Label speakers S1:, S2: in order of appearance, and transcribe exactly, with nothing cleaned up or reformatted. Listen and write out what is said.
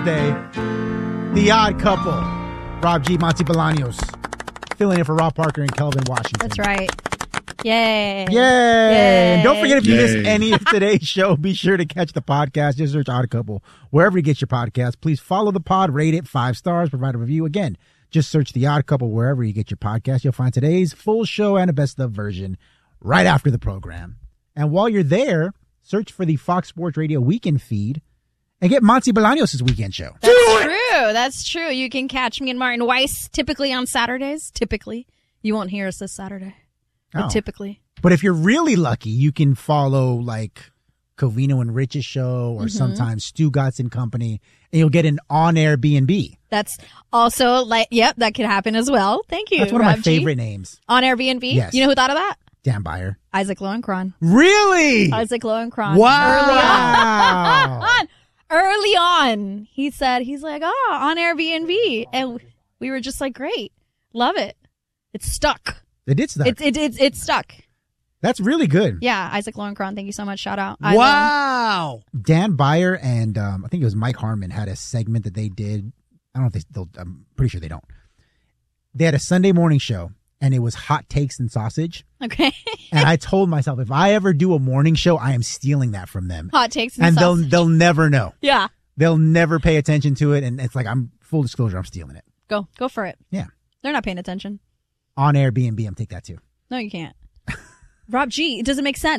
S1: Thursday. The Odd Couple. Rob G, Monty Bolaños. Filling in for Rob Parker and Kelvin Washington.
S2: That's right. Yay.
S1: Yay. Yay. And don't forget, if you
S3: Yay.
S1: missed any of today's show, be sure to catch the podcast. Just search Odd Couple wherever you get your podcast. Please follow the pod, rate it five stars, provide a review. Again, just search The Odd Couple wherever you get your podcast. You'll find today's full show and a best of version right after the program. And while you're there, search for the Fox Sports Radio weekend feed and get Monty Bolaños' weekend show.
S2: That's true. That's true. You can catch me and Martin Weiss typically on Saturdays. Typically. You won't hear us this Saturday. But
S1: Oh.
S2: typically.
S1: But if you're really lucky, you can follow like Covino and Rich's show or
S2: Mm-hmm.
S1: sometimes Stu Gotts and Company, and you'll get an on-air B and B.
S2: That's also like, yep, that could happen as well. Thank you.
S1: That's one of my
S2: Rob G.
S1: favorite names.
S2: On Airbnb.
S1: Yes.
S2: You know who thought of that?
S1: Dan Byer.
S2: Isaac Lowenkron.
S1: Really?
S2: Isaac Lowenkron.
S1: Wow.
S2: Early on. Early on. He said, he's like, oh, on Airbnb. And we were just like, great. Love it. It's stuck.
S1: They did stuff.
S2: It's it, it's it's stuck.
S1: That's really good.
S2: Yeah, Isaac Lowenkron. Thank you so much. Shout out. I
S3: Wow.
S1: Dan Byer and um, I think it was Mike Harmon had a segment that they did. I don't know if they still, I'm pretty sure they don't. They had a Sunday morning show and it was hot takes and sausage.
S2: will. Okay.
S1: And I told myself, if I ever do a morning show, I am stealing that from them.
S2: Hot takes and,
S1: And they'll
S2: sausage.
S1: they'll never know.
S2: Yeah.
S1: They'll never pay attention to it. And it's like, I'm full disclosure, I'm stealing it.
S2: Go. Go for it.
S1: Yeah.
S2: They're not paying attention.
S1: On Airbnb, I'm take that too.
S2: No, you can't. Rob G, it doesn't make sense.